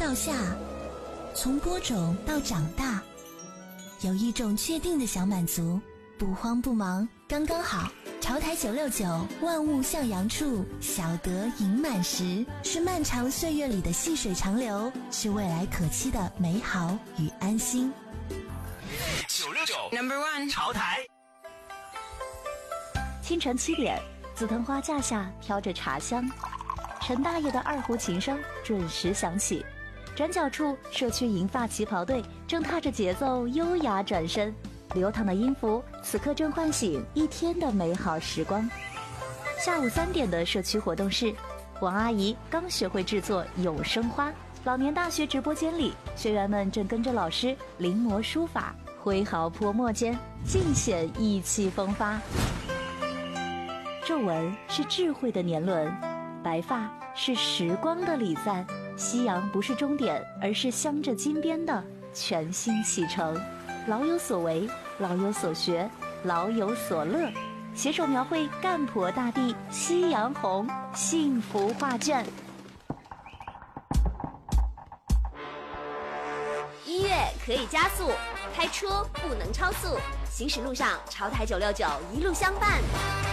到夏，从播种到长大，有一种确定的想满足，不慌不忙，刚刚好。潮台969，万物向阳处，小得盈满时，是漫长岁月里的细水长流，是未来可期的美好与安心。 969 No.1 潮台。 清晨7点，紫藤花架下飘着茶香，陈大爷的二胡琴声准时响起。转角处，社区银发旗袍队正踏着节奏优雅转身，流淌的音符此刻正唤醒一天的美好时光。下午3点的社区活动室，王阿姨刚学会制作永生花。老年大学直播间里，学员们正跟着老师临摹书法，挥毫泼墨间尽显意气风发。皱纹是智慧的年轮，白发是时光的礼赞。夕阳不是终点，而是镶着金边的全新启程。老有所为，老有所学，老有所乐，携手描绘赣婆大地夕阳红幸福画卷。 音乐可以加速，开车不能超速，行驶路上潮台969一路相伴。